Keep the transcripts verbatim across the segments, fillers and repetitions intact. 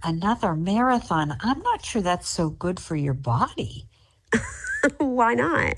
Another marathon. I'm not sure that's so good for your body. Why not?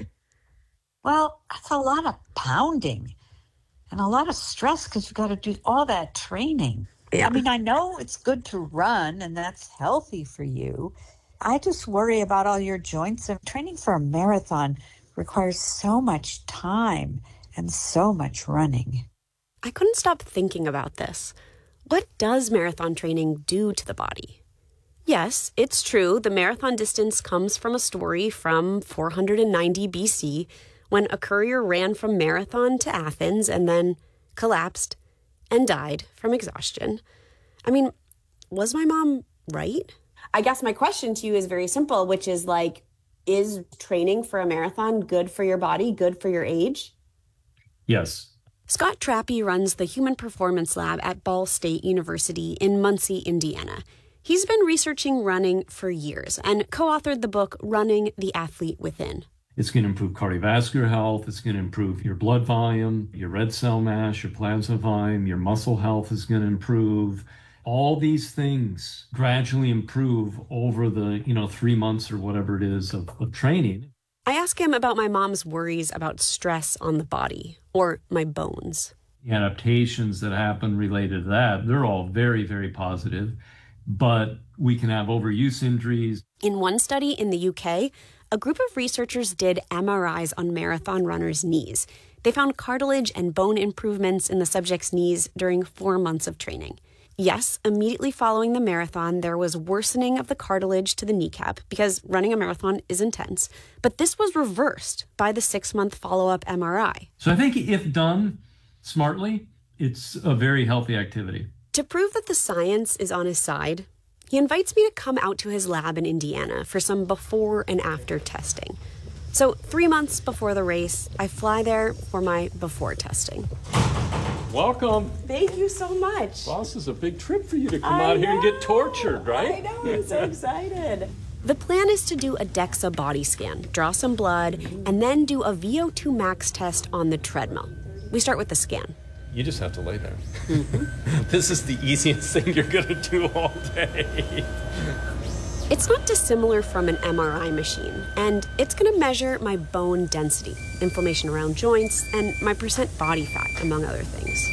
Well, that's a lot of pounding and a lot of stress because you've got to do all that training. Yeah. I mean, I know it's good to run and that's healthy for you. I just worry about all your joints, and training for a marathon requires so much time and so much running. I couldn't stop thinking about this. What does marathon training do to the body? Yes, it's true. The marathon distance comes from a story from four hundred ninety B C when a courier ran from Marathon to Athens and then collapsed and died from exhaustion. I mean, was my mom right? I guess my question to you is very simple, which is like, is training for a marathon good for your body, good for your age? Yes. Scott Trappe runs the Human Performance Lab at Ball State University in Muncie, Indiana. He's been researching running for years and co-authored the book Running the Athlete Within. It's going to improve cardiovascular health. It's going to improve your blood volume, your red cell mass, your plasma volume, your muscle health is going to improve. All these things gradually improve over the, you know, three months or whatever it is of, of training. I ask him about my mom's worries about stress on the body or my bones. The adaptations that happen related to that, they're all very, very positive, but we can have overuse injuries. In one study in the U K, a group of researchers did M R Is on marathon runners' knees. They found cartilage and bone improvements in the subject's knees during four months of training. Yes, immediately following the marathon, there was worsening of the cartilage to the kneecap because running a marathon is intense. But this was reversed by the six-month follow-up M R I. So I think if done smartly, it's a very healthy activity. To prove that the science is on his side, he invites me to come out to his lab in Indiana for some before and after testing. So three months before the race, I fly there for my before testing. Welcome. Thank you so much. Boss, this is a big trip for you to come I out know. here and get tortured, right? I know, I'm so excited. The plan is to do a DEXA body scan, draw some blood, and then do a V O two max test on the treadmill. We start with the scan. You just have to lay there. Mm-hmm. This is the easiest thing you're going to do all day. It's not dissimilar from an M R I machine, and it's going to measure my bone density, inflammation around joints, and my percent body fat, among other things.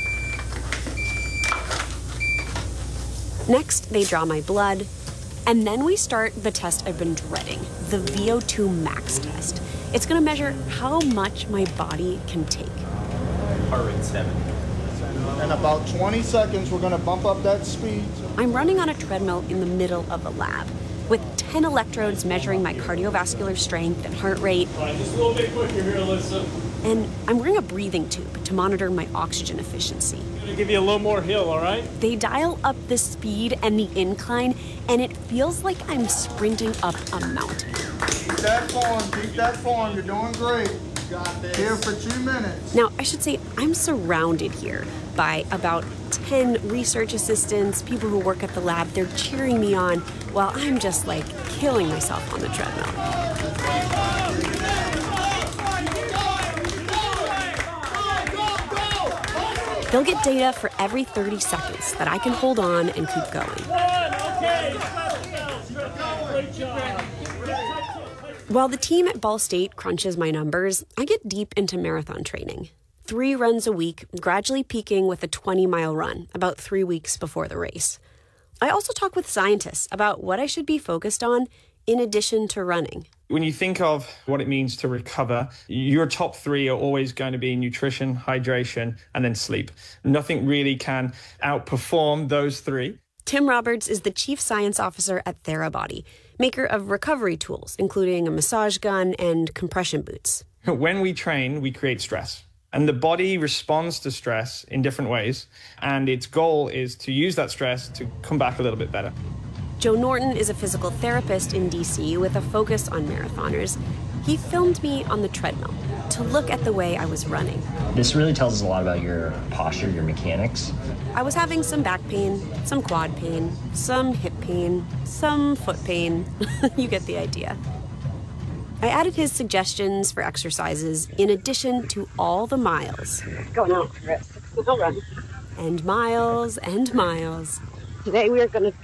Next, they draw my blood, and then we start the test I've been dreading, the V O two max test. It's going to measure how much my body can take. Heart rate seventy. In about twenty seconds, we're going to bump up that speed. I'm running on a treadmill in the middle of a lab, with ten electrodes measuring my cardiovascular strength and heart rate. All right, just a little bit quicker here, Alyssa. And I'm wearing a breathing tube to monitor my oxygen efficiency. I'm going to give you a little more hill, all right? They dial up the speed and the incline, and it feels like I'm sprinting up a mountain. Keep that form, keep that form. You're doing great. You got this. Here for two minutes. Now, I should say I'm surrounded here by about ten research assistants, people who work at the lab. They're cheering me on while I'm just like killing myself on the treadmill. They'll get data for every thirty seconds that I can hold on and keep going. While the team at Ball State crunches my numbers, I get deep into marathon training. Three runs a week, gradually peaking with a twenty-mile run about three weeks before the race. I also talk with scientists about what I should be focused on in addition to running. When you think of what it means to recover, your top three are always going to be nutrition, hydration, and then sleep. Nothing really can outperform those three. Tim Roberts is the chief science officer at Therabody, maker of recovery tools, including a massage gun and compression boots. When we train, we create stress. And the body responds to stress in different ways. And its goal is to use that stress to come back a little bit better. Joe Norton is a physical therapist in D C with a focus on marathoners. He filmed me on the treadmill to look at the way I was running. This really tells us a lot about your posture, your mechanics. I was having some back pain, some quad pain, some hip pain, some foot pain. You get the idea. I added his suggestions for exercises in addition to all the miles. Going out for a six-mile run. And miles and miles. Today we are going to